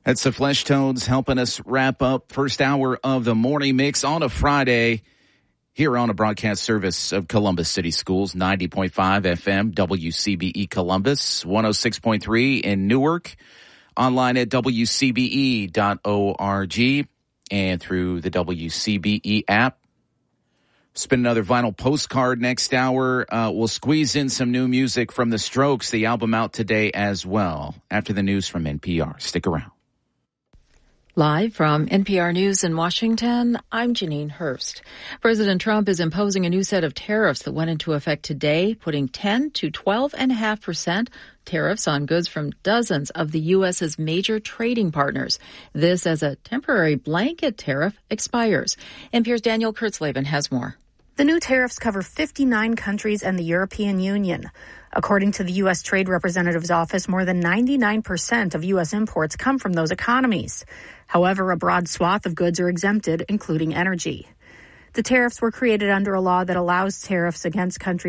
That's the Flesh Tones helping us wrap up first hour of the morning mix on a Friday here on a broadcast service of Columbus City Schools, 90.5 FM, WCBE Columbus, 106.3 in Newark, online at WCBE.org and through the WCBE app. Spin another vinyl postcard next hour. We'll squeeze in some new music from The Strokes, the album out today as well, after the news from NPR. Stick around. Live from NPR News in Washington, I'm Janine Hurst. President Trump is imposing a new set of tariffs that went into effect today, putting 10 to 12.5% tariffs on goods from dozens of the U.S.'s major trading partners. This as a temporary blanket tariff expires. NPR's Daniel Kurtzleben has more. The new tariffs cover 59 countries and the European Union. According to the U.S. Trade Representative's office, more than 99% of U.S. imports come from those economies. However, a broad swath of goods are exempted, including energy. The tariffs were created under a law that allows tariffs against countries